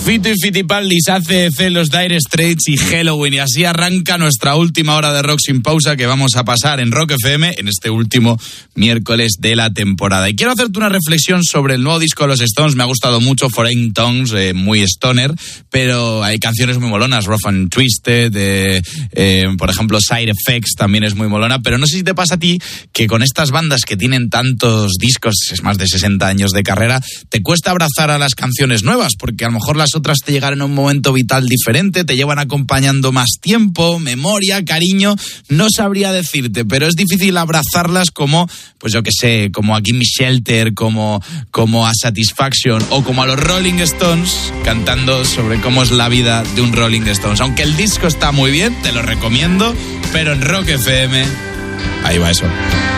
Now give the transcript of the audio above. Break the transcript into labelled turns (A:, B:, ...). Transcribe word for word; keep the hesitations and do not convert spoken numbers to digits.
A: Fito y Fitipaldis, A C D C, los Dire Straits y Halloween. Y así arranca nuestra última hora de Rock sin pausa que vamos a pasar en Rock F M en este último miércoles de la temporada. Y quiero hacerte una reflexión sobre el nuevo disco de los Stones. Me ha gustado mucho, Foreign Tongues, eh, muy stoner, pero hay canciones muy molonas, Rough and Twisted, eh, eh, por ejemplo Side Effects también es muy molona, pero no sé si te pasa a ti que con estas bandas que tienen tantos discos, es más de sesenta años de carrera, te cuesta abrazar a las canciones nuevas, porque a lo mejor las otras te llegan en un momento vital diferente, te llevan acompañando más tiempo, memoria, cariño, no sabría decirte, pero es difícil abrazarlas como, pues yo qué sé, como a Gimme Shelter, como, como a Satisfaction o como a los Rolling Stones cantando sobre cómo es la vida de un Rolling Stones. Aunque el disco está muy bien, te lo recomiendo, pero en Rock F M, ahí va eso.